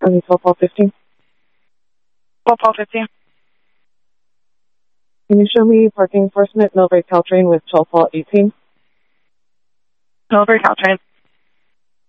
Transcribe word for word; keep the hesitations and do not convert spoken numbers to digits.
me twelve twelve fifteen. twelve twelve fifteen. Can you show me parking enforcement, Millbrae Caltrain with twelve twelve eighteen? Millbrae Caltrain.